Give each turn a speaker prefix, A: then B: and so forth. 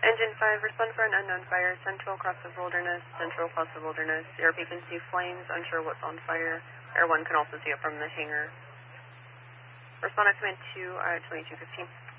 A: Engine 5, respond for an unknown fire. Central across the wilderness, central across the wilderness. ARP can see flames, unsure what's on fire. Air 1 can also see it from the hangar. Respond at command 2 at 2215.